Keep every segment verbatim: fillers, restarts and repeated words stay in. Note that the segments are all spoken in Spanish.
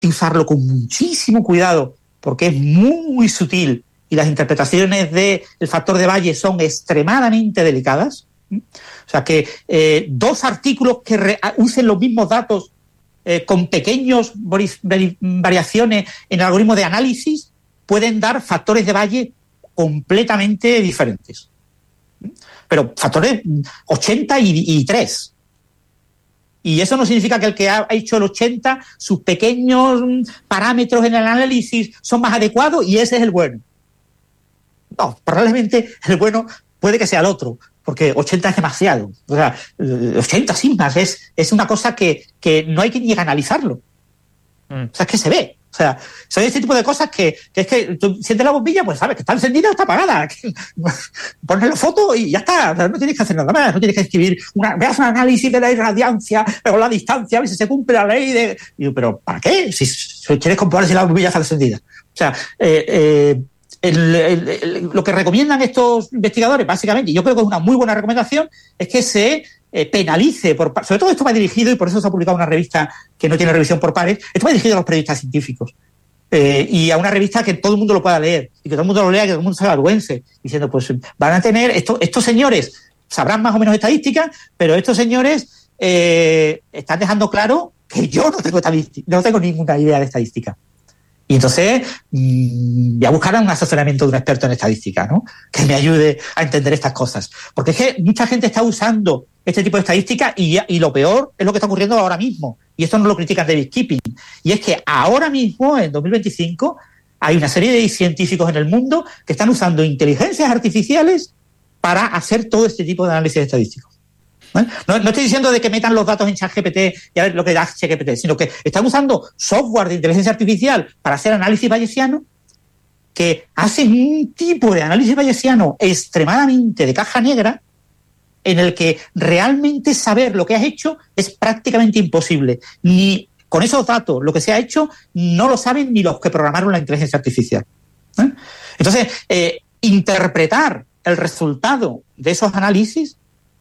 que usarlo con muchísimo cuidado porque es muy, muy sutil y las interpretaciones del factor de Bayes son extremadamente delicadas. O sea que eh, dos artículos que re- usen los mismos datos eh, con pequeñas variaciones en el algoritmo de análisis pueden dar factores de Bayes completamente diferentes. Pero factores ochenta y tres. Y eso no significa que el que ha hecho el ochenta, sus pequeños parámetros en el análisis son más adecuados y ese es el bueno. No, probablemente el bueno puede que sea el otro, porque ochenta es demasiado. O sea, ochenta sigmas es, es una cosa que, que no hay que ni analizarlo. Mm. O sea, es que se ve. O sea, son este tipo de cosas que, que es que tú sientes la bombilla, pues sabes que está encendida o está apagada. Pones la foto y ya está. O sea, no tienes que hacer nada más. No tienes que escribir, una, veas un análisis de la irradiancia, pero la distancia, a ver si se cumple la ley de... Y yo, pero ¿para qué? Si, si quieres comprobar si la bombilla está encendida. O sea, eh, eh, el, el, el, lo que recomiendan estos investigadores, básicamente, y yo creo que es una muy buena recomendación, es que se... Eh, penalice, por, sobre todo esto va dirigido, y por eso se ha publicado una revista que no tiene revisión por pares, esto va dirigido a los periodistas científicos eh, y a una revista que todo el mundo lo pueda leer y que todo el mundo lo lea, que todo el mundo se avergüence, diciendo pues van a tener, esto, estos señores sabrán más o menos estadísticas, pero estos señores eh, están dejando claro que yo no tengo estadística, no tengo ninguna idea de estadística. Y entonces mmm, voy a buscar un asesoramiento de un experto en estadística, ¿no? Que me ayude a entender estas cosas. Porque es que mucha gente está usando este tipo de estadística y, y lo peor es lo que está ocurriendo ahora mismo. Y esto no lo critican David Kipping. Y es que ahora mismo, en dos mil veinticinco, hay una serie de científicos en el mundo que están usando inteligencias artificiales para hacer todo este tipo de análisis estadísticos. ¿Eh? No, no estoy diciendo de que metan los datos en ChatGPT y a ver lo que da ChatGPT, sino que están usando software de inteligencia artificial para hacer análisis bayesiano que hacen un tipo de análisis bayesiano extremadamente de caja negra en el que realmente saber lo que has hecho es prácticamente imposible. Ni con esos datos, lo que se ha hecho, no lo saben ni los que programaron la inteligencia artificial. ¿Eh? Entonces, eh, interpretar el resultado de esos análisis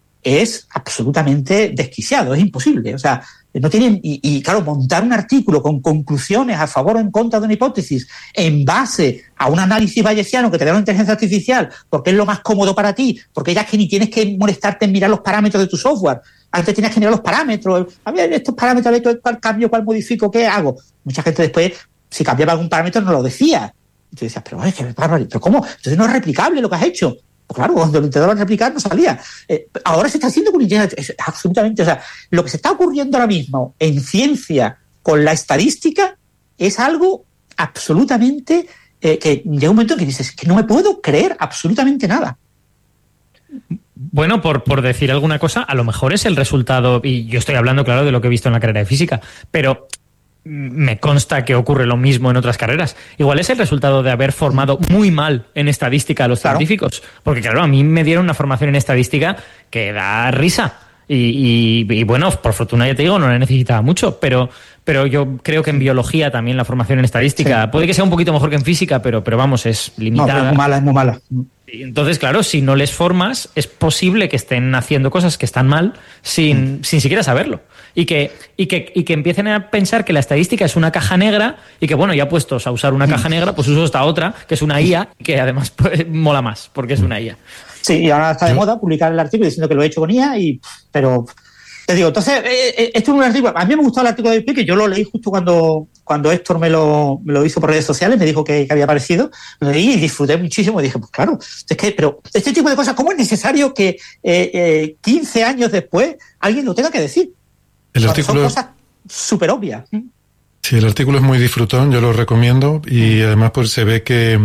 es absolutamente desquiciado, es imposible. O sea, no tienen, y, y claro, montar un artículo con conclusiones a favor o en contra de una hipótesis en base a un análisis bayesiano que te da una inteligencia artificial, porque es lo más cómodo para ti, porque ya es que ni tienes que molestarte en mirar los parámetros de tu software. Antes tienes que mirar los parámetros, a ver, estos parámetros, a ver cuál cambio, cuál modifico, qué hago. Mucha gente después, si cambiaba algún parámetro, no lo decía. Y tú decías, pero, ¿qué, pero ¿cómo? Entonces no es replicable lo que has hecho. Pues claro, cuando lo intentaban replicar no salía. Eh, ahora se está haciendo con inteligencia, absolutamente. O sea, lo que se está ocurriendo ahora mismo en ciencia con la estadística es algo absolutamente eh, que llega un momento en que dices que no me puedo creer absolutamente nada. Bueno, por, por decir alguna cosa, a lo mejor es el resultado, y yo estoy hablando, claro, de lo que he visto en la carrera de física, pero me consta que ocurre lo mismo en otras carreras. Igual es el resultado de haber formado muy mal en estadística a los claro. científicos. Porque claro, a mí me dieron una formación en estadística que da risa. Y, y, y bueno, por fortuna ya te digo, no la necesitaba mucho, pero, pero yo creo que en biología también la formación en estadística, sí. puede que sea un poquito mejor que en física, pero, pero vamos, es limitada. No, es muy mala, es muy mala. Entonces, claro, si no les formas, es posible que estén haciendo cosas que están mal sin, mm. sin siquiera saberlo. Y que, y, que, y que empiecen a pensar que la estadística es una caja negra y que, bueno, ya puestos a usar una caja negra, pues uso esta otra, que es una I A, que además pues, mola más, porque es una I A. Sí, y ahora está de moda publicar el artículo diciendo que lo he hecho con I A, y, pero te digo, entonces, eh, esto es un artículo, a mí me gustó el artículo de Pique, yo lo leí justo cuando, cuando Héctor me lo, me lo hizo por redes sociales, me dijo que, que había aparecido, lo leí y disfruté muchísimo, y dije, pues claro, es que, pero este tipo de cosas, ¿cómo es necesario que eh, eh, quince años después alguien lo tenga que decir? El artículo... Son cosas súper obvias. Sí, el artículo es muy disfrutón, yo lo recomiendo, y además pues se ve que,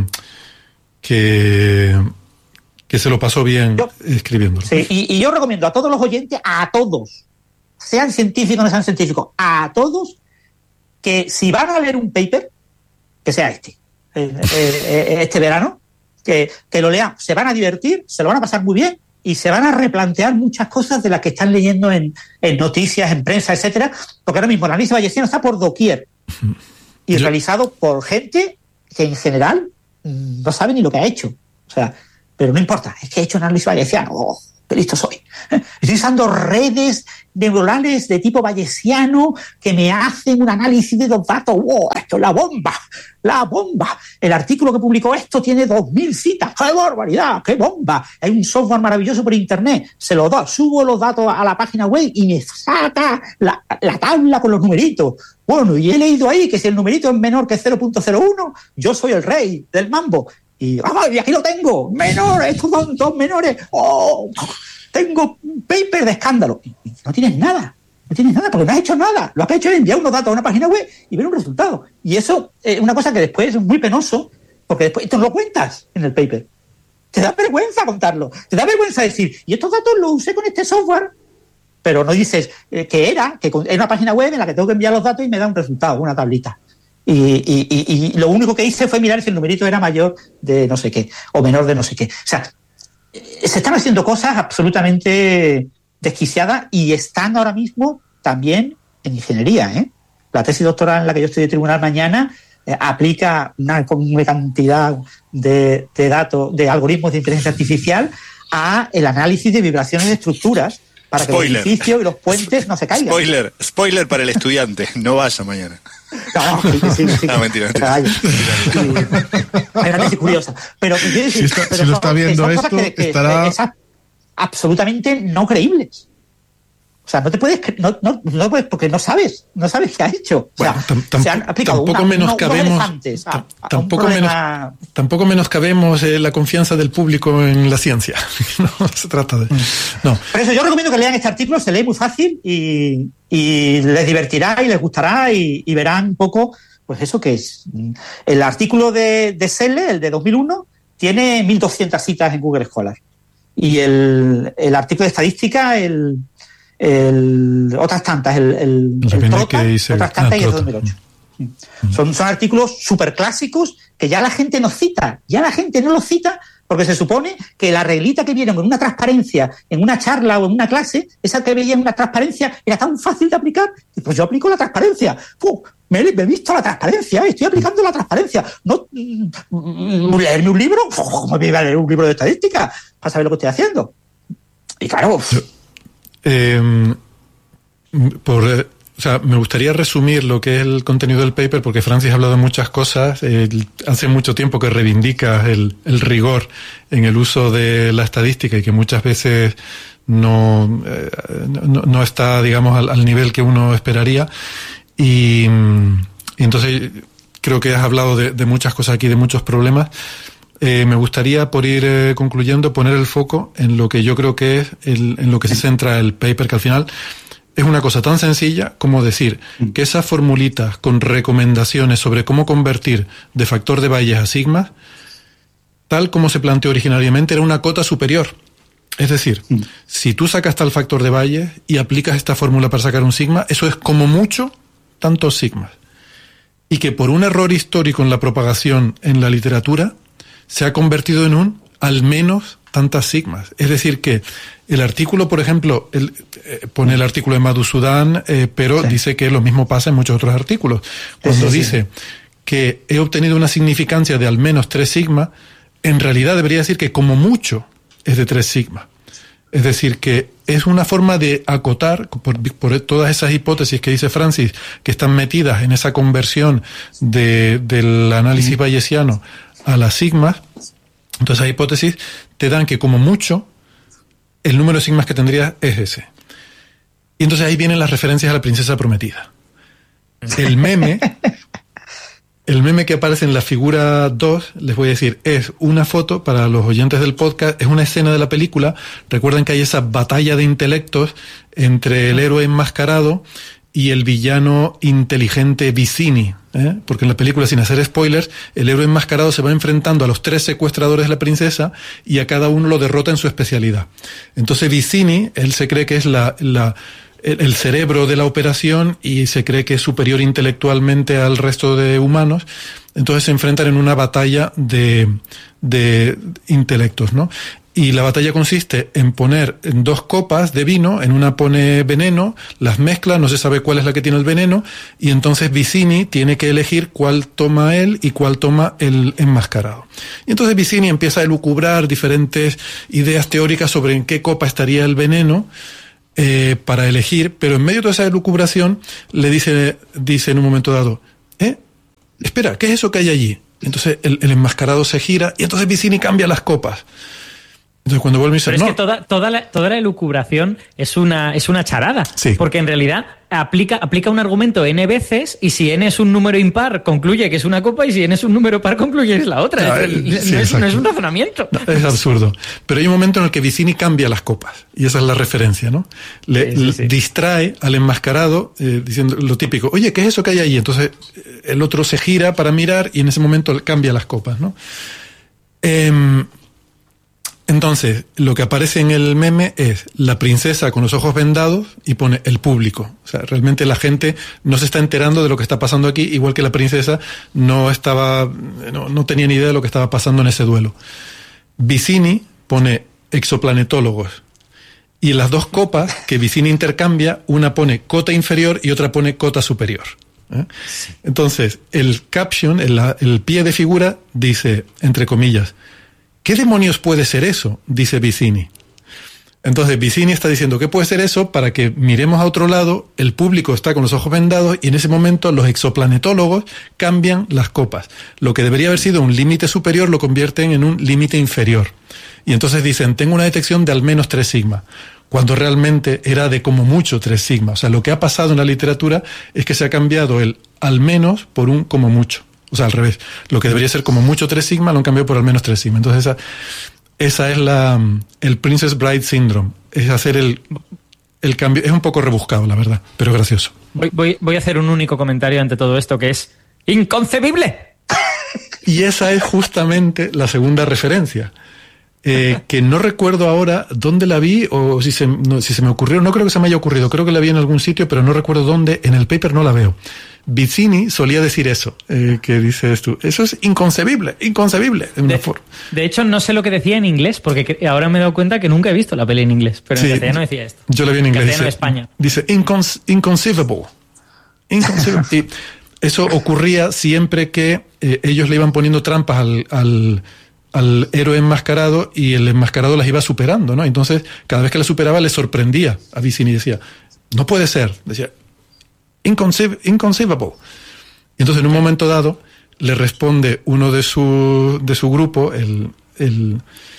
que, que se lo pasó bien yo, escribiéndolo. Sí, y, y yo recomiendo a todos los oyentes, a todos, sean científicos o no sean científicos, a todos, que si van a leer un paper, que sea este, eh, eh, este verano, que, que lo lean, se van a divertir, se lo van a pasar muy bien, y se van a replantear muchas cosas de las que están leyendo en, en noticias, en prensa, etcétera, porque ahora mismo el análisis bayesiano está por doquier y Yo... realizado por gente que en general no sabe ni lo que ha hecho. O sea, pero no importa, es que he hecho análisis bayesiano. Oh. qué listo soy. Estoy usando redes neuronales de tipo bayesiano que me hacen un análisis de los datos. ¡Wow! Esto es la bomba, la bomba. El artículo que publicó esto tiene dos mil citas. ¡Qué barbaridad! ¡Qué bomba! Hay un software maravilloso por internet. Se lo doy, subo los datos a la página web y me saca la, la tabla con los numeritos. Bueno, y he leído ahí que si el numerito es menor que cero punto cero uno, yo soy el rey del mambo. Y, ¡ah, y aquí lo tengo! ¡Menores! Estos son dos menores. ¡Oh! Tengo un paper de escándalo. Y no tienes nada, no tienes nada, porque no has hecho nada. Lo que has hecho es enviar unos datos a una página web y ver un resultado. Y eso es una cosa que después es muy penoso, porque después tú no lo cuentas en el paper. Te da vergüenza contarlo. Te da vergüenza decir, y estos datos los usé con este software, pero no dices eh, que era, que es una página web en la que tengo que enviar los datos y me da un resultado, una tablita. Y, y, y, y lo único que hice fue mirar si el numerito era mayor de no sé qué, o menor de no sé qué. O sea, se están haciendo cosas absolutamente desquiciadas y están ahora mismo también en ingeniería, ¿eh? La tesis doctoral en la que yo estoy de tribunal mañana eh, aplica una, una cantidad de, de datos, de algoritmos de inteligencia artificial a el análisis de vibraciones de estructuras para Spoiler. que los edificios y los puentes no se caigan. Spoiler, spoiler para el estudiante, no vaya mañana. No, sí, sí, sí, sí. No, mentira, mentira. Sí. Hay una tesis curiosa. Pero, decir, Si, está, pero si lo está son, viendo son esto, cosas que, que, estará... esas absolutamente no creíbles. O sea, no te puedes, no, no, no puedes, porque no sabes, no sabes qué ha hecho. O sea, bueno, tam, tam, se han aplicado tampoco una, menoscabemos, a, a, a tampoco, problema... menos, tampoco menoscabemos eh, la confianza del público en la ciencia. No se trata de... No. Por eso yo recomiendo que lean este artículo, se lee muy fácil y, y les divertirá y les gustará y, y verán un poco, pues eso que es. El artículo de, de Selle, el de dos mil uno, tiene mil doscientas citas en Google Scholar. Y el, el artículo de estadística, el... El, otras tantas, el, el, el Trota, hice, otras tantas ah, y el dos mil ocho. Mm. Son, son artículos súper clásicos que ya la gente no cita, ya la gente no los cita porque se supone que la reglita que viene con una transparencia en una charla o en una clase, esa que veía en una transparencia era tan fácil de aplicar, y pues yo aplico la transparencia. ¡Pum! Me, me he visto la transparencia, estoy aplicando la transparencia. No, mm, leerme un libro, ¿cómo me voy a leer un libro de estadística para saber lo que estoy haciendo? Y claro... Eh, por, eh, o sea, me gustaría resumir lo que es el contenido del paper, porque Francis ha hablado de muchas cosas. Eh, hace mucho tiempo que reivindica el, el rigor en el uso de la estadística y que muchas veces no, eh, no, no está, digamos, al, al nivel que uno esperaría. Y, y entonces creo que has hablado de, de muchas cosas aquí, de muchos problemas. Eh, me gustaría, por ir eh, concluyendo, poner el foco en lo que yo creo que es el, en lo que se centra el paper, que al final es una cosa tan sencilla como decir que esas formulitas con recomendaciones sobre cómo convertir de factor de Bayes a sigma, tal como se planteó originariamente, era una cota superior. Es decir, si tú sacas tal factor de Bayes y aplicas esta fórmula para sacar un sigma, eso es como mucho tantos sigmas. Y que por un error histórico en la propagación en la literatura se ha convertido en un al menos tantas sigmas. Es decir, que el artículo, por ejemplo, el, eh, pone el artículo de Madhusudhan, eh, pero sí. dice que lo mismo pasa en muchos otros artículos. Cuando sí, sí, dice sí. que he obtenido una significancia de al menos tres sigma, en realidad debería decir que como mucho es de tres sigma. Es decir, que es una forma de acotar, por, por todas esas hipótesis que dice Francis, que están metidas en esa conversión de, del análisis mm. bayesiano a las sigmas. Entonces esas hipótesis te dan que como mucho el número de sigmas que tendrías es ese. Y entonces ahí vienen las referencias a la princesa prometida. El meme, el meme que aparece en la figura dos, les voy a decir, es una foto para los oyentes del podcast, es una escena de la película. Recuerden que hay esa batalla de intelectos entre el héroe enmascarado y el villano inteligente Vicini, ¿eh? Porque en la película, sin hacer spoilers, el héroe enmascarado se va enfrentando a los tres secuestradores de la princesa y a cada uno lo derrota en su especialidad. Entonces Vicini, él se cree que es la, la, el, el cerebro de la operación y se cree que es superior intelectualmente al resto de humanos. Entonces se enfrentan en una batalla de, de intelectos, ¿no? Y la batalla consiste en poner dos copas de vino, en una pone veneno, las mezcla, no se sabe cuál es la que tiene el veneno, y entonces Vicini tiene que elegir cuál toma él y cuál toma el enmascarado. Y entonces Vicini empieza a elucubrar diferentes ideas teóricas sobre en qué copa estaría el veneno eh, para elegir, pero en medio de toda esa elucubración le dice, dice en un momento dado, ¿eh? Espera, ¿qué es eso que hay allí? Entonces el, el enmascarado se gira y entonces Vicini cambia las copas. Entonces cuando vuelve y dice, Pero es no. que toda, toda, la, toda la elucubración es una, es una charada. Sí. Porque en realidad aplica, aplica un argumento n veces y si n es un número impar concluye que es una copa y si n es un número par concluye que es la otra. No, es, sí, no, es, no es un razonamiento. No, es absurdo. Pero hay un momento en el que Vicini cambia las copas y esa es la referencia, ¿no? Le, sí, sí, sí. distrae al enmascarado eh, diciendo lo típico, oye, ¿qué es eso que hay ahí? Entonces el otro se gira para mirar y en ese momento cambia las copas, ¿no? Eh, Entonces, lo que aparece en el meme es la princesa con los ojos vendados y pone el público. O sea, realmente la gente no se está enterando de lo que está pasando aquí, igual que la princesa no estaba, no, no tenía ni idea de lo que estaba pasando en ese duelo. Vicini pone exoplanetólogos. Y las dos copas que Vicini intercambia, una pone cota inferior y otra pone cota superior. ¿Eh? Entonces, el caption, el, el pie de figura, dice, entre comillas, ¿qué demonios puede ser eso? Dice Vicini. Entonces Vicini está diciendo, ¿qué puede ser eso? Para que miremos a otro lado, el público está con los ojos vendados y en ese momento los exoplanetólogos cambian las copas. Lo que debería haber sido un límite superior lo convierten en un límite inferior. Y entonces dicen, tengo una detección de al menos tres sigma, cuando realmente era de como mucho tres sigma. O sea, lo que ha pasado en la literatura es que se ha cambiado el al menos por un como mucho. O sea, al revés. Lo que debería ser como mucho tres sigma lo han cambiado por al menos tres sigma. Entonces esa, esa es la el Princess Bride Syndrome. Es hacer el, el cambio. Es un poco rebuscado, la verdad, pero gracioso. Voy, voy, voy a hacer un único comentario ante todo esto que es ¡inconcebible! Y esa es justamente la segunda referencia. Eh, que no recuerdo ahora dónde la vi o si se, no, si se me ocurrió. No creo que se me haya ocurrido. Creo que la vi en algún sitio, pero no recuerdo dónde. En el paper no la veo. Vicini solía decir eso, eh, que dices tú. Eso es inconcebible, inconcebible. De, de, de hecho, no sé lo que decía en inglés, porque ahora me he dado cuenta que nunca he visto la peli en inglés, pero en sí, castellano decía esto. Yo la vi en inglés. Castellano dice, de España. Dice incon, inconceivable. Inconceivable. Y eso ocurría siempre que eh, ellos le iban poniendo trampas al... al al héroe enmascarado y el enmascarado las iba superando, ¿no? Entonces, cada vez que la superaba le sorprendía a Vicini y decía, no puede ser, decía, Inconceiv- inconceivable. Y entonces, en un momento dado, le responde uno de su, de su grupo, el, el,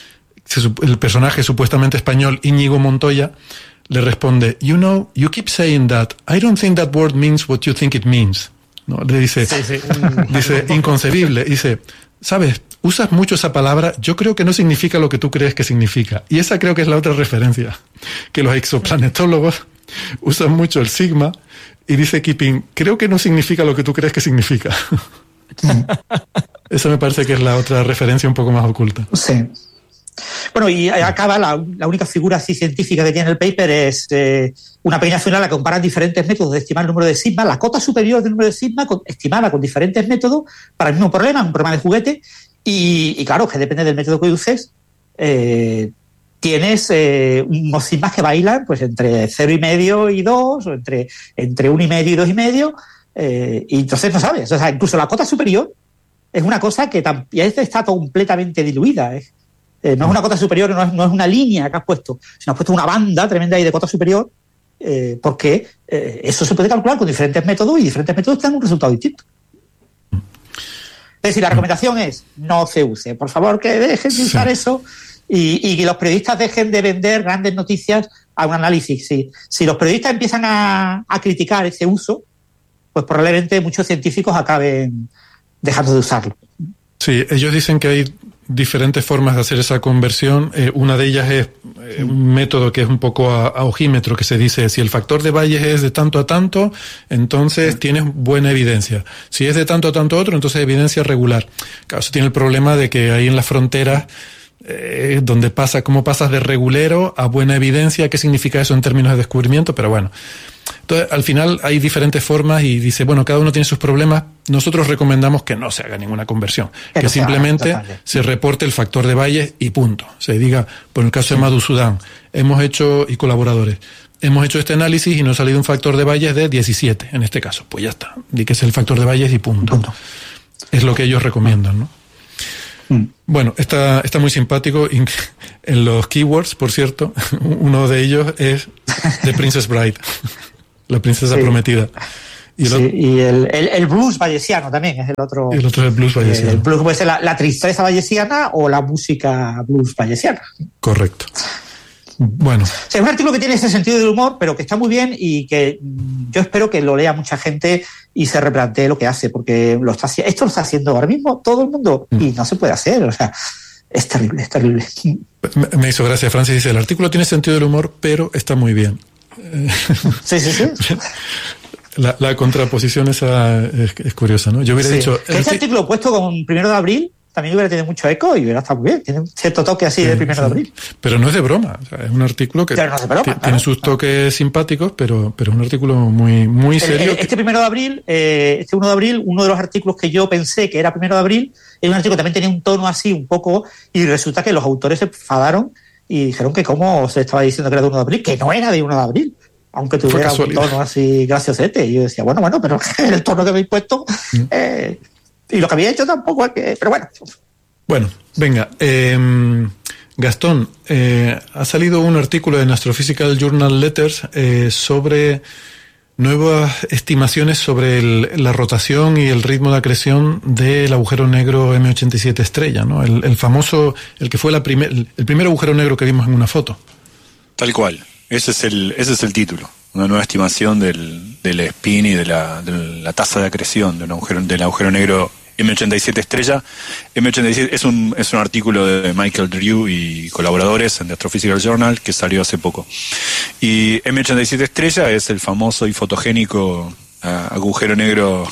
el personaje supuestamente español Íñigo Montoya, le responde, you know, you keep saying that, I don't think that word means what you think it means. ¿No? Le dice, sí, sí. dice, inconcebible, dice, ¿sabes? Usas mucho esa palabra, yo creo que no significa lo que tú crees que significa. Y esa creo que es la otra referencia, que los exoplanetólogos usan mucho el sigma y dice Keeping, creo que no significa lo que tú crees que significa. Esa me parece que es la otra referencia un poco más oculta. Sí. Bueno, y acaba, la, la única figura así científica que tiene el paper es eh, una pequeña figura en la que comparan diferentes métodos de estimar el número de sigma, la cota superior del número de sigma con, estimada con diferentes métodos para el mismo problema, un problema de juguete, y, y claro, que depende del método que uses, eh, tienes eh, unos sigmas que bailan pues entre cero y medio y dos, o entre, entre uno y medio y dos y medio, eh, y entonces no sabes, o sea, incluso la cota superior es una cosa que también está completamente diluida, ¿eh? Eh, no es una cota superior, no es, no es una línea que has puesto, sino has puesto una banda tremenda ahí de cota superior, eh, porque eh, eso se puede calcular con diferentes métodos y diferentes métodos te dan un resultado distinto. Es decir, la recomendación es no se use. Por favor, que dejen de usar sí. eso y, y que los periodistas dejen de vender grandes noticias a un análisis. Si, si los periodistas empiezan a, a criticar ese uso, pues probablemente muchos científicos acaben dejando de usarlo. Sí, ellos dicen que hay diferentes formas de hacer esa conversión. Eh, una de ellas es eh, un método que es un poco a, a ojímetro, que se dice, si el factor de Bayes es de tanto a tanto, entonces sí. tienes buena evidencia. Si es de tanto a tanto otro, entonces evidencia regular. Claro, eso tiene el problema de que ahí en las fronteras, eh, donde pasa, cómo pasas de regulero a buena evidencia, qué significa eso en términos de descubrimiento, pero bueno, Entonces, al final hay diferentes formas y dice, bueno, cada uno tiene sus problemas. Nosotros recomendamos que no se haga ninguna conversión, Pero que simplemente haga, se reporte el factor de Bayes y punto. Se diga, por el caso sí. de Madhusudhan, hemos hecho, y colaboradores, hemos hecho este análisis y nos ha salido un factor de Bayes de diecisiete, en este caso. Pues ya está, di que es el factor de Bayes y punto. punto. Es lo que ellos recomiendan, ¿no? Mm. Bueno, está, está muy simpático. En los keywords, por cierto, uno de ellos es The Princess Bride. La princesa sí. prometida. Y el, sí, otro, y el, el, el blues bayesiano también es el otro. El otro es el blues bayesiano. El blues puede ser la, la tristeza bayesiana o la música blues bayesiana. Correcto. Bueno. O sea, es un artículo que tiene ese sentido del humor, pero que está muy bien y que yo espero que lo lea mucha gente y se replantee lo que hace, porque lo está, esto lo está haciendo ahora mismo todo el mundo mm. y no se puede hacer. O sea, es terrible, es terrible. Me, me hizo gracia, Francis dice, el artículo tiene sentido del humor, pero está muy bien. Sí, sí, sí. La, la contraposición esa es, es curiosa, ¿no? Yo hubiera sí. dicho... Que este artículo puesto con primero de abril también hubiera tenido mucho eco y hubiera estado muy bien. Tiene un cierto toque así sí, de primero sí. de abril. Pero no es de broma. O sea, es un artículo que no es de broma, tiene claro, sus claro. toques simpáticos, pero, pero es un artículo muy, muy serio. El, el, este primero de abril, eh, este uno de abril, uno de los artículos que yo pensé que era primero de abril, es un artículo que también tenía un tono así un poco, y resulta que los autores se enfadaron y dijeron que cómo se estaba diciendo que era de uno de abril, que no era de uno de abril. Aunque tuviera un tono así graciosete. Y yo decía, bueno, bueno, pero el tono que habéis puesto mm. eh, y lo que había hecho tampoco es que... Pero bueno. Bueno, venga. Eh, Gastón, eh, ha salido un artículo en Astrophysical Journal Letters eh, sobre nuevas estimaciones sobre el, la rotación y el ritmo de acreción del agujero negro eme ochenta y siete estrella, ¿no? El, el famoso, el que fue la primer, el primer agujero negro que vimos en una foto. Tal cual. Ese es el, ese es el título, una nueva estimación del, del spin y de la, de la tasa de acreción de un agujero, del agujero negro eme ochenta y siete estrella. eme ochenta y siete es un, es un artículo de Michael Drew y colaboradores en The Astrophysical Journal que salió hace poco. Y eme ochenta y siete estrella es el famoso y fotogénico uh, agujero negro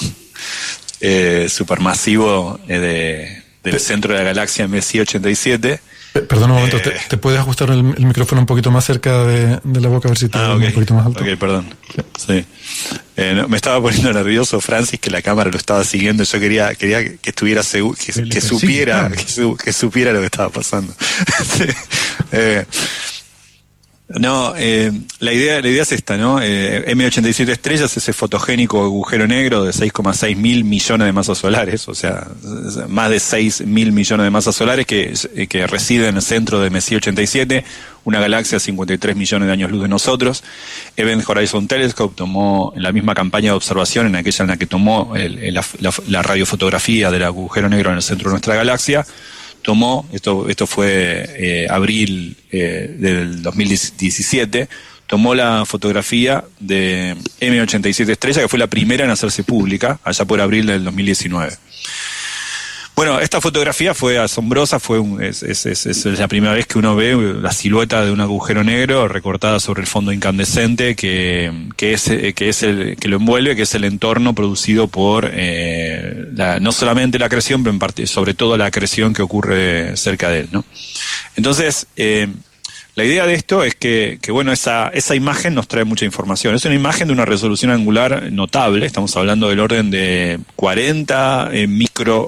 eh, supermasivo eh, de, del centro de la galaxia M C ochenta y siete. Perdón un momento, eh, ¿te, ¿te puedes ajustar el, el micrófono un poquito más cerca de, de la boca a ver si te ah, okay. un poquito más alto? Ok, perdón. Sí. Eh, no, me estaba poniendo nervioso, Francis, que la cámara lo estaba siguiendo. Yo quería quería que estuviera seguro, que, que supiera, que, su, que supiera lo que estaba pasando. sí. eh, No, eh, la idea la idea es esta, ¿no? Eh, eme ochenta y siete estrellas, ese fotogénico agujero negro de seis coma seis mil millones de masas solares, o sea, más de seis mil millones de masas solares que, que reside en el centro de M C ochenta y siete, una galaxia a cincuenta y tres millones de años luz de nosotros. Event Horizon Telescope tomó en la misma campaña de observación, en aquella en la que tomó el, el, la, la, la radiofotografía del agujero negro en el centro de nuestra galaxia, tomó, esto esto fue eh, abril eh, del dos mil diecisiete, tomó la fotografía de eme ochenta y siete estrella, que fue la primera en hacerse pública, allá por abril del dos mil diecinueve. Bueno, esta fotografía fue asombrosa, fue un, es, es, es, es la primera vez que uno ve la silueta de un agujero negro recortada sobre el fondo incandescente que, que, es, que, es el, que lo envuelve, que es el entorno producido por eh, la, no solamente la acreción, pero en parte, sobre todo la acreción que ocurre cerca de él, ¿no? Entonces, eh, la idea de esto es que, que bueno, esa, esa imagen nos trae mucha información. Es una imagen de una resolución angular notable, estamos hablando del orden de cuarenta eh, micro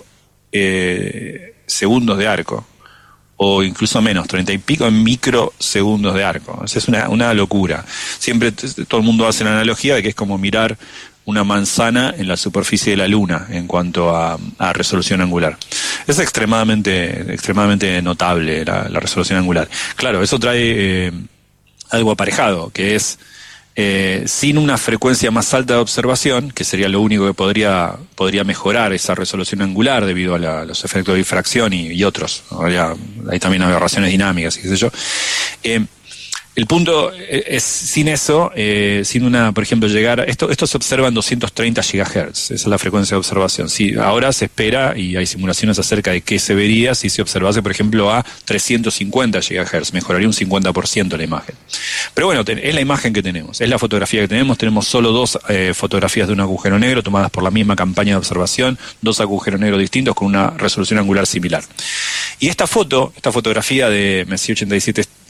Eh, segundos de arco, o incluso menos, treinta y pico microsegundos de arco. O sea, es una, una locura. Siempre t- todo el mundo hace la analogía de que es como mirar una manzana en la superficie de la Luna en cuanto a, a resolución angular. Es extremadamente, extremadamente notable la, la resolución angular. Claro, eso trae eh, algo aparejado, que es Eh, sin una frecuencia más alta de observación, que sería lo único que podría podría mejorar esa resolución angular debido a la, los efectos de difracción y, y otros. Habría, hay también aberraciones dinámicas y qué sé yo. Eh, el punto es, sin eso, eh, sin una, por ejemplo, llegar... Esto esto se observa en doscientos treinta gigahertz, esa es la frecuencia de observación. Sí, ahora se espera, y hay simulaciones acerca de qué se vería si se observase, por ejemplo, a trescientos cincuenta gigahertz, mejoraría un cincuenta por ciento la imagen. Pero bueno, es la imagen que tenemos, es la fotografía que tenemos. Tenemos solo dos eh, fotografías de un agujero negro tomadas por la misma campaña de observación, dos agujeros negros distintos con una resolución angular similar. Y esta foto, esta fotografía de M C ochenta y siete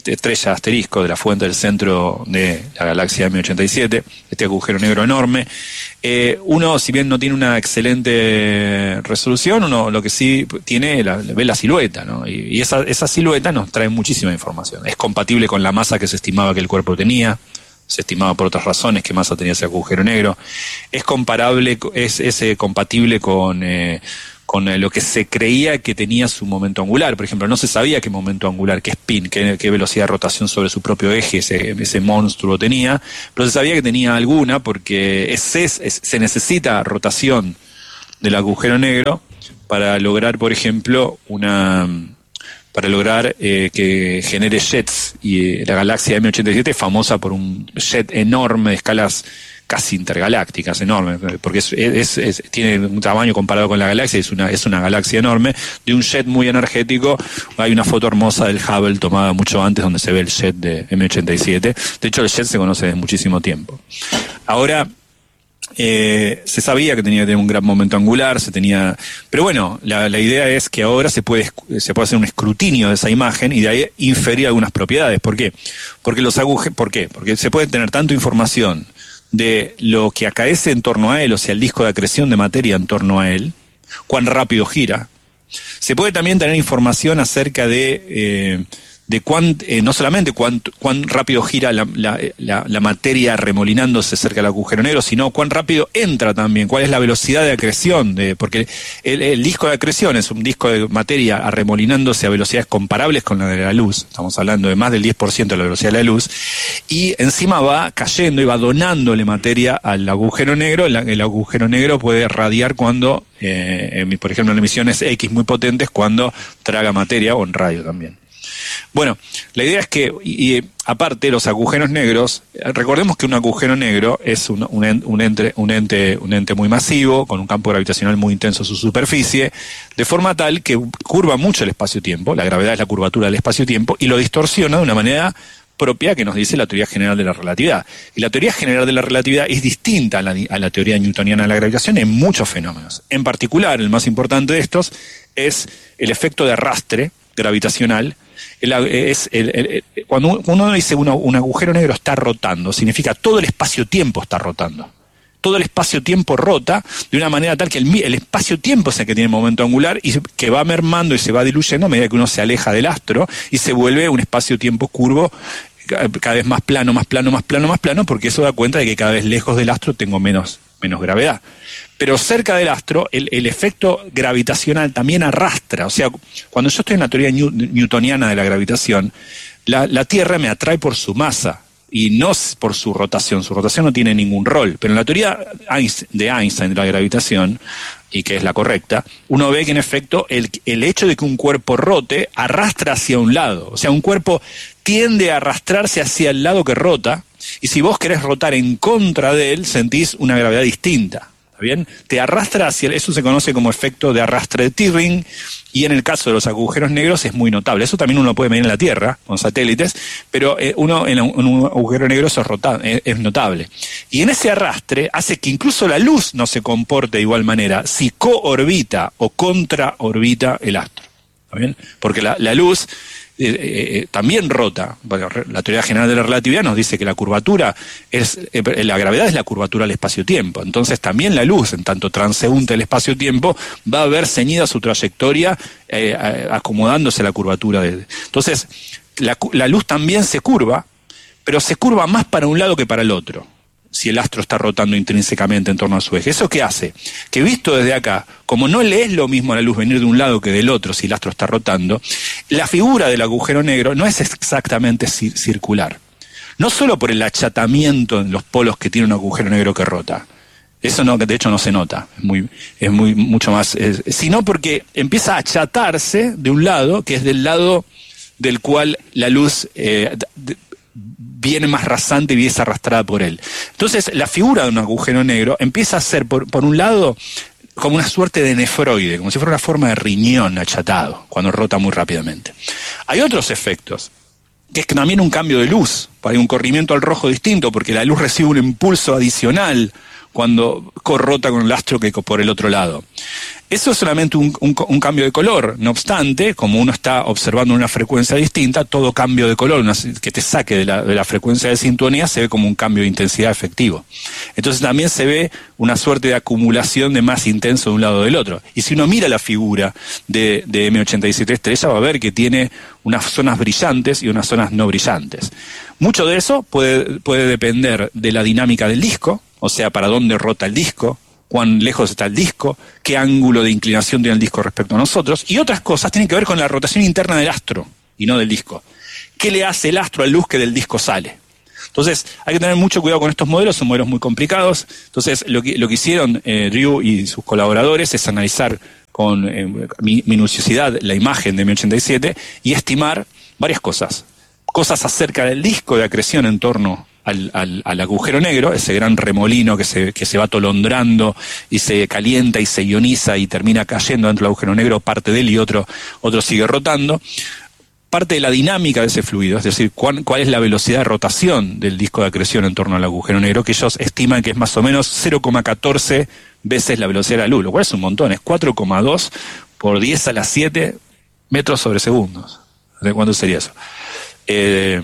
estrella asterisco de la fuente del centro de la galaxia M ochenta y siete, este agujero negro enorme. Eh, uno, si bien no tiene una excelente resolución, uno lo que sí tiene, la, ve la silueta, ¿no? Y, y esa, esa silueta nos trae muchísima información. Es compatible con la masa que se estimaba que el cuerpo tenía, se estimaba por otras razones qué masa tenía ese agujero negro. Es comparable, es, es eh, compatible con... Eh, con lo que se creía que tenía su momento angular. Por ejemplo, no se sabía qué momento angular, qué spin, qué, qué velocidad de rotación sobre su propio eje ese, ese monstruo tenía, pero se sabía que tenía alguna porque es, es, es, se necesita rotación del agujero negro para lograr, por ejemplo, una para lograr eh, que genere jets, y eh, la galaxia M ochenta y siete es famosa por un jet enorme de escalas casi intergalácticas, enorme, porque es, es, es, tiene un tamaño comparado con la galaxia, es una, es una galaxia enorme, de un jet muy energético. Hay una foto hermosa del Hubble tomada mucho antes donde se ve el jet de M ochenta y siete. De hecho, el jet se conoce desde muchísimo tiempo. Ahora, eh, se sabía que tenía que tener un gran momento angular, se tenía, pero bueno, la, la idea es que ahora se puede, se puede hacer un escrutinio de esa imagen y de ahí inferir algunas propiedades. ¿Por qué? Porque los agujeros, ¿por qué? Porque se puede tener tanto información de lo que acaece en torno a él, o sea, el disco de acreción de materia en torno a él, cuán rápido gira. Se puede también tener información acerca de, eh, de cuán, eh, no solamente cuán, cuán rápido gira la, la, la, la materia remolinándose cerca del agujero negro, sino cuán rápido entra también, cuál es la velocidad de acreción, de, porque el, el disco de acreción es un disco de materia arremolinándose a velocidades comparables con la de la luz, estamos hablando de más del diez por ciento de la velocidad de la luz, y encima va cayendo y va donándole materia al agujero negro. El, el agujero negro puede radiar cuando, eh, por ejemplo, en emisiones X muy potentes, cuando traga materia, o en radio también. Bueno, la idea es que, y, y aparte, los agujeros negros, recordemos que un agujero negro es un, un, ente, un, ente, un, ente, un ente muy masivo, con un campo gravitacional muy intenso en su superficie, de forma tal que curva mucho el espacio-tiempo, la gravedad es la curvatura del espacio-tiempo, y lo distorsiona de una manera propia que nos dice la teoría general de la relatividad. Y la teoría general de la relatividad es distinta a la, a la teoría newtoniana de la gravitación en muchos fenómenos. En particular, el más importante de estos es el efecto de arrastre gravitacional. El, es el, el, el, cuando uno dice uno, un agujero negro está rotando, significa todo el espacio-tiempo está rotando. Todo el espacio-tiempo rota de una manera tal que el, el espacio-tiempo es el que tiene momento angular y que va mermando y se va diluyendo a medida que uno se aleja del astro y se vuelve un espacio-tiempo curvo, cada vez más plano, más plano, más plano, más plano, porque eso da cuenta de que cada vez lejos del astro tengo menos, menos gravedad. Pero cerca del astro, el, el efecto gravitacional también arrastra. O sea, cuando yo estoy en la teoría new, newtoniana de la gravitación, la, la Tierra me atrae por su masa y no por su rotación. Su rotación no tiene ningún rol. Pero en la teoría de Einstein de la gravitación, y que es la correcta, uno ve que en efecto el, el hecho de que un cuerpo rote arrastra hacia un lado. O sea, un cuerpo tiende a arrastrarse hacia el lado que rota, y si vos querés rotar en contra de él, sentís una gravedad distinta. ¿Está bien? Te arrastra hacia, eso se conoce como efecto de arrastre de Tirring, y en el caso de los agujeros negros es muy notable. Eso también uno lo puede medir en la Tierra, con satélites, pero eh, uno en un, en un agujero negro eso es, rota, es, es notable. Y en ese arrastre hace que incluso la luz no se comporte de igual manera si co-orbita o contra-orbita el astro. ¿Está bien? Porque la, la luz Eh, eh, también rota. Bueno, la teoría general de la relatividad nos dice que la curvatura es, eh, la gravedad es la curvatura del espacio-tiempo. Entonces también la luz, en tanto transeúnte del espacio-tiempo, va a ver ceñida su trayectoria eh, acomodándose a la curvatura. De, entonces, la, la luz también se curva, pero se curva más para un lado que para el otro, si el astro está rotando intrínsecamente en torno a su eje. ¿Eso qué hace? Que visto desde acá, como no le es lo mismo a la luz venir de un lado que del otro si el astro está rotando, la figura del agujero negro no es exactamente circular. No solo por el achatamiento en los polos que tiene un agujero negro que rota, eso no, de hecho no se nota, es muy, es muy mucho más, es, sino porque empieza a achatarse de un lado, que es del lado del cual la luz eh, de, viene más rasante y es arrastrada por él. Entonces, la figura de un agujero negro empieza a ser, por, por un lado, como una suerte de nefroide, como si fuera una forma de riñón achatado, cuando rota muy rápidamente. Hay otros efectos, que es que también un cambio de luz, hay un corrimiento al rojo distinto, porque la luz recibe un impulso adicional cuando corrota con el astro que por el otro lado. Eso es solamente un, un, un cambio de color. No obstante, como uno está observando una frecuencia distinta, todo cambio de color una, que te saque de la, de la frecuencia de sintonía se ve como un cambio de intensidad efectivo. Entonces también se ve una suerte de acumulación de más intenso de un lado o del otro. Y si uno mira la figura de, de eme ochenta y siete estrella, va a ver que tiene unas zonas brillantes y unas zonas no brillantes. Mucho de eso puede, puede depender de la dinámica del disco, o sea, para dónde rota el disco, cuán lejos está el disco, qué ángulo de inclinación tiene el disco respecto a nosotros, y otras cosas tienen que ver con la rotación interna del astro, y no del disco. ¿Qué le hace el astro a la luz que del disco sale? Entonces, hay que tener mucho cuidado con estos modelos, son modelos muy complicados. Entonces, lo que, lo que hicieron eh, Drew y sus colaboradores es analizar con eh, minuciosidad la imagen de eme ochenta y siete y estimar varias cosas. Cosas acerca del disco de acreción en torno Al, al, al agujero negro, ese gran remolino que se, que se va atolondrando y se calienta y se ioniza y termina cayendo dentro del agujero negro, parte de él y otro, otro sigue rotando. Parte de la dinámica de ese fluido, es decir, cuál, cuál es la velocidad de rotación del disco de acreción en torno al agujero negro, que ellos estiman que es más o menos cero coma catorce veces la velocidad de la luz, lo cual es un montón, es cuatro coma dos por diez a la siete metros sobre segundos. ¿De cuánto sería eso? Eh...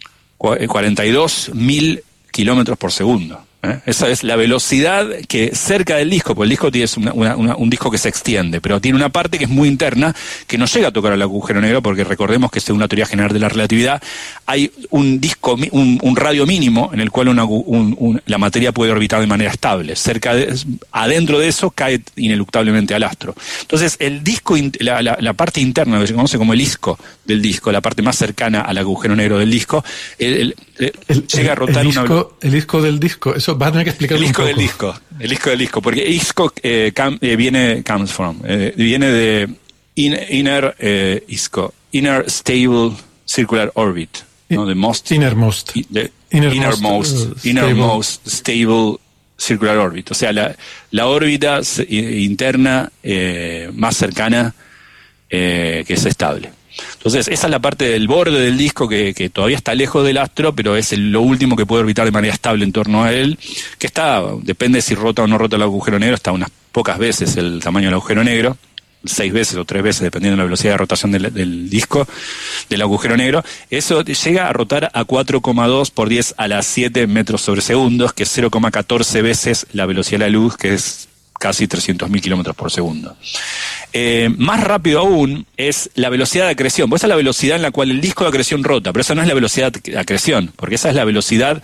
cuarenta y dos mil kilómetros por segundo. ¿eh? Esa es la velocidad que cerca del disco, porque el disco tiene una, una, una, un disco que se extiende, pero tiene una parte que es muy interna, que no llega a tocar al agujero negro, porque recordemos que según la teoría general de la relatividad, hay un disco, un, un radio mínimo en el cual una, un, un, la materia puede orbitar de manera estable. Cerca de, adentro de eso cae ineluctablemente al astro. Entonces, el disco, la, la, la parte interna, que se conoce como el isco del disco, la parte más cercana al agujero negro del disco, el, el, el, el, llega a rotar el disco, una... El disco del disco, eso vas a tener que explicarlo un poco. El disco del disco, el disco del disco, porque isco eh, cam, eh, viene, comes from, eh, viene de in, inner eh, isco, inner stable circular orbit, ¿no? The most, innermost, the innermost, innermost, uh, innermost stable circular orbit, o sea, la, la órbita interna eh, más cercana eh, que es estable. Entonces, esa es la parte del borde del disco que, que todavía está lejos del astro, pero es el, lo último que puede orbitar de manera estable en torno a él, que está, depende si rota o no rota el agujero negro, está unas pocas veces el tamaño del agujero negro, seis veces o tres veces, dependiendo de la velocidad de rotación del, del disco, del agujero negro. Eso llega a rotar a cuatro coma dos por diez a la siete metros sobre segundos, que es cero coma catorce veces la velocidad de la luz, que es casi trescientos mil kilómetros por segundo. Eh, más rápido aún es la velocidad de acreción, pues esa es la velocidad en la cual el disco de acreción rota, pero esa no es la velocidad de acreción, porque esa es la velocidad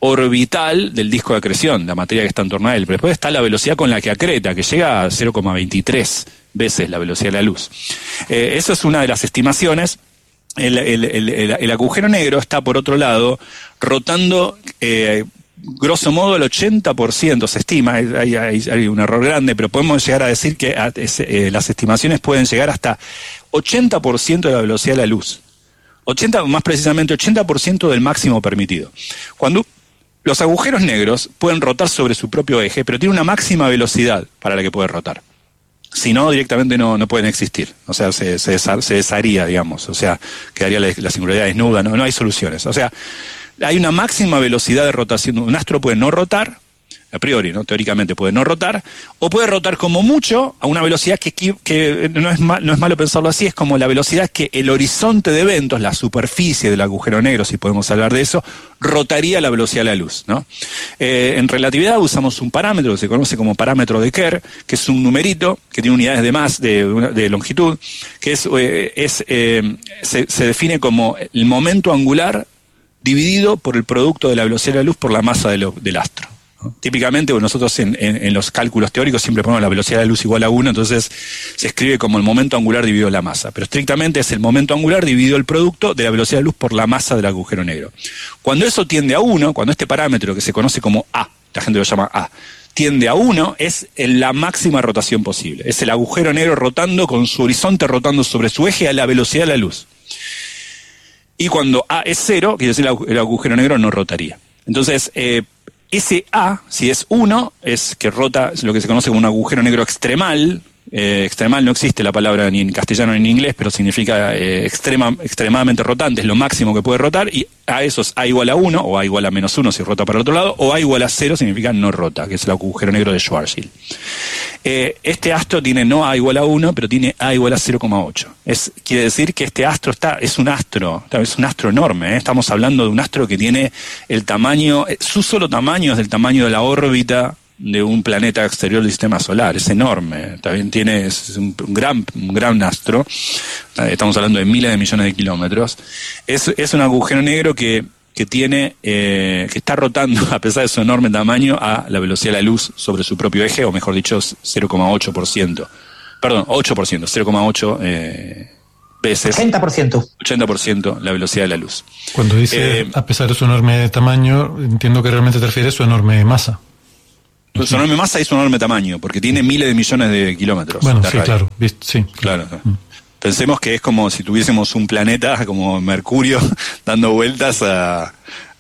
orbital del disco de acreción, la materia que está en torno a él, pero después está la velocidad con la que acreta, que llega a cero coma veintitrés veces la velocidad de la luz. Eh, eso es una de las estimaciones. El, el, el, el, el agujero negro está, por otro lado, rotando... Eh, grosso modo el ochenta por ciento se estima, hay, hay, hay un error grande, pero podemos llegar a decir que a, es, eh, las estimaciones pueden llegar hasta ochenta por ciento de la velocidad de la luz. ochenta, más precisamente ochenta por ciento del máximo permitido. Cuando los agujeros negros pueden rotar sobre su propio eje, pero tienen una máxima velocidad para la que puede rotar. Si no, directamente no, no pueden existir. O sea, se, se, se desharía, digamos. O sea, quedaría la, la singularidad desnuda, no, no hay soluciones. O sea, hay una máxima velocidad de rotación. Un astro puede no rotar, a priori, ¿no? Teóricamente puede no rotar, o puede rotar como mucho a una velocidad que, que no, es mal, no es malo pensarlo así, es como la velocidad que el horizonte de eventos, la superficie del agujero negro, si podemos hablar de eso, rotaría a la velocidad de la luz, ¿no? Eh, en relatividad usamos un parámetro que se conoce como parámetro de Kerr, que es un numerito que tiene unidades de más de, de longitud, que es, eh, es eh, se, se define como el momento angular dividido por el producto de la velocidad de la luz por la masa de lo, del astro, ¿no? Típicamente, bueno, nosotros en, en, en los cálculos teóricos siempre ponemos la velocidad de la luz igual a uno, entonces se escribe como el momento angular dividido la masa, pero estrictamente es el momento angular dividido el producto de la velocidad de luz por la masa del agujero negro. Cuando eso tiende a uno, cuando este parámetro que se conoce como A, la gente lo llama A, tiende a uno, es la máxima rotación posible. Es el agujero negro rotando con su horizonte rotando sobre su eje a la velocidad de la luz. Y cuando A es cero, quiere decir el agujero negro no rotaría. Entonces, eh, ese A, si es uno, es que rota, es lo que se conoce como un agujero negro extremal, Eh, extremal no existe la palabra ni en castellano ni en inglés, pero significa eh, extrema, extremadamente rotante, es lo máximo que puede rotar, y a eso es A igual a uno, o A igual a menos uno si rota para el otro lado, o A igual a cero significa no rota, que es el agujero negro de Schwarzschild. Eh, este astro tiene no A igual a uno, pero tiene A igual a cero coma ocho. Es, quiere decir que este astro está, es un astro, es un astro enorme, ¿eh? Estamos hablando de un astro que tiene el tamaño, su solo tamaño es del tamaño de la órbita de un planeta exterior del sistema solar, es enorme, también tiene es un, un gran un gran astro, estamos hablando de miles de millones de kilómetros, es, es un agujero negro que, que tiene, eh, que está rotando a pesar de su enorme tamaño a la velocidad de la luz sobre su propio eje, o mejor dicho, cero coma ocho por ciento, perdón, ocho por ciento, cero coma ocho eh, veces, ochenta por ciento. ochenta por ciento la velocidad de la luz. Cuando dice, eh, a pesar de su enorme tamaño, entiendo que realmente te refieres a su enorme masa. Su enorme masa y su enorme tamaño, porque tiene miles de millones de kilómetros. Bueno, sí, claro, sí. Claro. Mm. Pensemos que es como si tuviésemos un planeta como Mercurio dando vueltas a,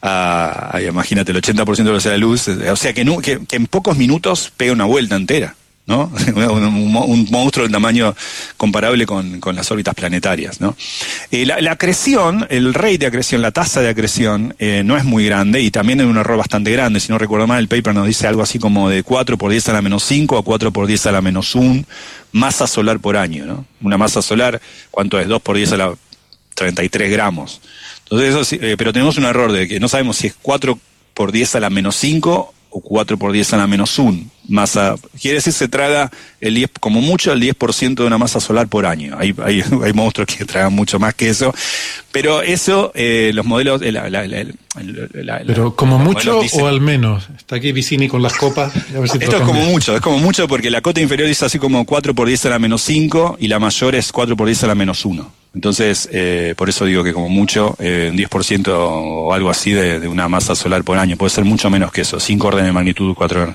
a, a imagínate, el ochenta por ciento de la velocidad de luz. O sea, que, no, que, que en pocos minutos pega una vuelta entera, ¿no? un, un, un monstruo del tamaño comparable con, con las órbitas planetarias, ¿no? Eh, la, la acreción, el rate de acreción, la tasa de acreción, eh, no es muy grande, y también es un error bastante grande. Si no recuerdo mal, el paper nos dice algo así como de cuatro por diez a la menos cinco a cuatro por diez a la menos uno masa solar por año, ¿no? Una masa solar, ¿cuánto es? dos por diez a la treinta y tres gramos. Entonces, eso sí, eh, pero tenemos un error de que no sabemos si es cuatro por diez a la menos cinco o cuatro por diez a la menos uno masa. Quiere decir, se traga el diez, como mucho el diez por ciento de una masa solar por año. Hay, hay, hay monstruos que tragan mucho más que eso, pero eso, eh, los modelos... La, la, la, la, pero como mucho dicen, o al menos. Está aquí Vicini con las copas. A ver si esto es como mucho, es como mucho porque la cota inferior dice así como cuatro por diez a la menos cinco y la mayor es cuatro por diez a la menos uno. Entonces, eh, por eso digo que como mucho, eh, un diez por ciento o algo así de, de una masa solar por año. Puede ser mucho menos que eso, cinco órdenes de magnitud, cuatro.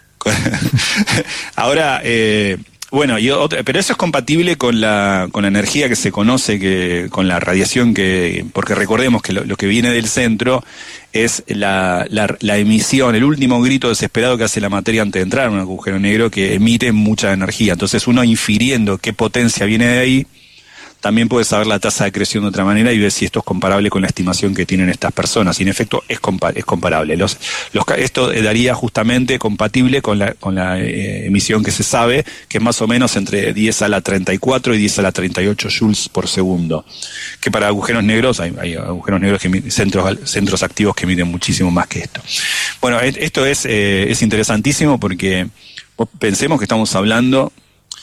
Ahora, eh, bueno, y otra, pero eso es compatible con la, con la energía que se conoce, que con la radiación que, porque recordemos que lo, lo que viene del centro es la, la, la emisión, el último grito desesperado que hace la materia antes de entrar en un agujero negro, que emite mucha energía. Entonces, uno infiriendo qué potencia viene de ahí, también puede saber la tasa de acreción de otra manera y ver si esto es comparable con la estimación que tienen estas personas. Y en efecto es, compa es comparable. Los, los, esto daría justamente compatible con la, con la eh, emisión que se sabe, que es más o menos entre diez a la treinta y cuatro y diez a la treinta y ocho joules por segundo. Que para agujeros negros, hay, hay agujeros negros, que centros, centros activos que miden muchísimo más que esto. Bueno, esto es, eh, es interesantísimo porque pensemos que estamos hablando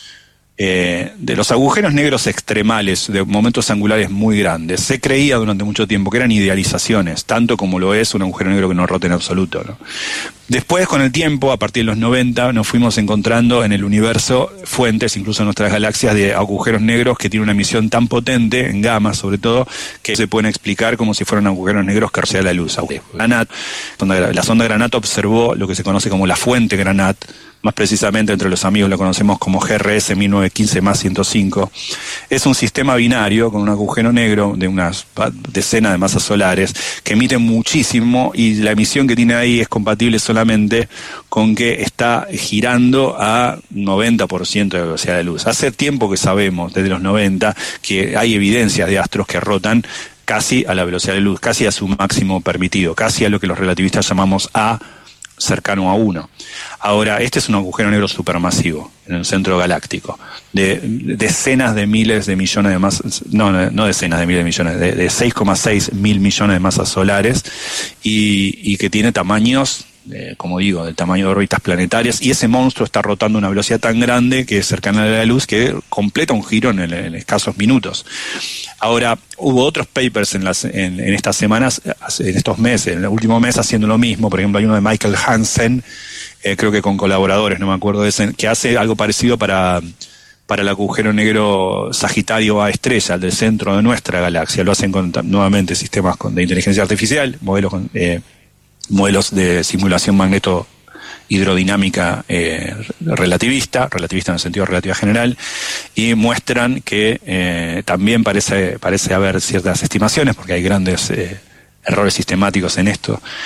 Eh, de los agujeros negros extremales, de momentos angulares muy grandes. Se creía durante mucho tiempo que eran idealizaciones, tanto como lo es un agujero negro que no rota en absoluto, ¿no? Después, con el tiempo, a partir de los noventa, nos fuimos encontrando en el universo fuentes, incluso en nuestras galaxias, de agujeros negros que tienen una emisión tan potente, en gamma sobre todo, que se pueden explicar como si fueran agujeros negros que rocian la luz. Granat, la sonda Granat observó lo que se conoce como la fuente Granat, más precisamente entre los amigos la conocemos como G R S mil novecientos quince más ciento cinco. Es un sistema binario con un agujero negro de unas decenas de masas solares que emite muchísimo, y la emisión que tiene ahí es compatible solamente con que está girando a noventa por ciento de la velocidad de luz. Hace tiempo que sabemos, desde los noventa, que hay evidencias de astros que rotan casi a la velocidad de luz, casi a su máximo permitido, casi a lo que los relativistas llamamos A cercano a uno. Ahora, este es un agujero negro supermasivo en el centro galáctico, de decenas de miles de millones de masas, no, no decenas de miles de millones, de, de seis coma seis mil millones de masas solares, y, y que tiene tamaños, eh, como digo, del tamaño de órbitas planetarias, y ese monstruo está rotando a una velocidad tan grande que es cercana a la luz, que completa un giro en, el, en escasos minutos. Ahora, hubo otros papers en, las, en, en estas semanas, en estos meses, en el último mes, haciendo lo mismo. Por ejemplo, hay uno de Michael Hansen, eh, creo que con colaboradores, no me acuerdo de ese, que hace algo parecido para, para el agujero negro Sagitario A estrella, el del centro de nuestra galaxia. Lo hacen con, nuevamente, sistemas con, de inteligencia artificial, modelos, con, eh, modelos de simulación magneto hidrodinámica eh, relativista, relativista en el sentido de relatividad general, y muestran que eh, también parece, parece haber ciertas estimaciones, porque hay grandes eh, errores sistemáticos en esto,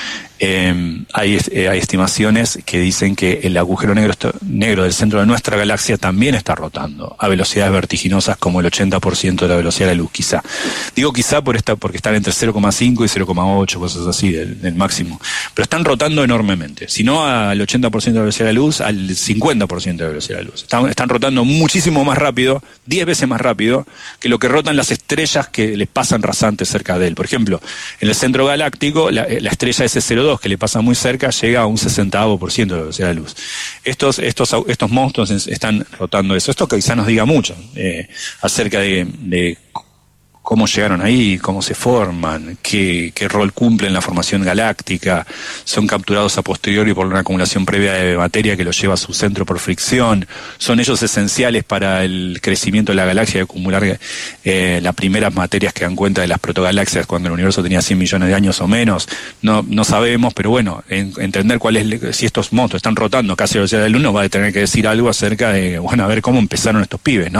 Eh, hay, eh, hay estimaciones que dicen que el agujero negro, negro del centro de nuestra galaxia también está rotando a velocidades vertiginosas como el ochenta por ciento de la velocidad de la luz, quizá. Digo quizá por esta, porque están entre cero coma cinco y cero coma ocho, cosas así del, del máximo. Pero están rotando enormemente. Si no al ochenta por ciento de la velocidad de la luz, al cincuenta por ciento de la velocidad de la luz. Están, están rotando muchísimo más rápido, diez veces más rápido, que lo que rotan las estrellas que les pasan rasantes cerca de él. Por ejemplo, en el centro galáctico, la, la estrella ese cero dos que le pasa muy cerca llega a un sesentavo por ciento de la velocidad de la luz. Estos, estos, estos monstruos están rotando eso. Esto quizá nos diga mucho eh, acerca de, de cómo llegaron ahí, cómo se forman, qué, qué rol cumplen en la formación galáctica, son capturados a posteriori por una acumulación previa de materia que los lleva a su centro por fricción, son ellos esenciales para el crecimiento de la galaxia y acumular eh, las primeras materias que dan cuenta de las protogalaxias cuando el universo tenía cien millones de años o menos. No, no sabemos, pero bueno, en, entender cuál es, si estos monstruos están rotando casi a la velocidad de la luz, nos va a tener que decir algo acerca de, bueno, a ver cómo empezaron estos pibes, ¿no?